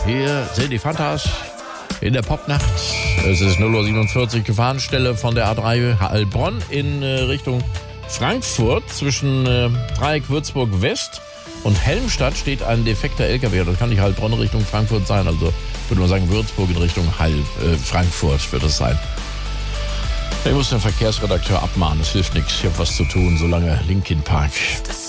Hier sind die Fantas in der Popnacht. Es ist 0:47 Uhr, Gefahrenstelle von der A3 Heilbronn in Richtung Frankfurt. Zwischen Dreieck Würzburg West und Helmstadt steht ein defekter LKW. Das kann nicht Heilbronn Richtung Frankfurt sein. Also würde man sagen Würzburg in Richtung Frankfurt wird es sein. Ich muss den Verkehrsredakteur abmahnen. Das hilft nichts. Ich habe was zu tun, solange Linkin Park.